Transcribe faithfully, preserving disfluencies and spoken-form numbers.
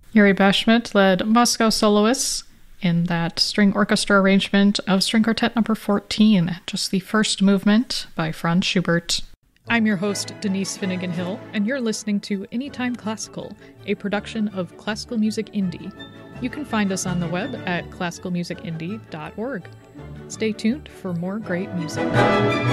Yuri Bashmet led Moscow Soloists in that string orchestra arrangement of String Quartet number fourteen, just the first movement by Franz Schubert. I'm your host, Denise Finnegan Hill, and you're listening to Anytime Classical, a production of Classical Music Indie. You can find us on the web at classical music indie dot org. Stay tuned for more great music.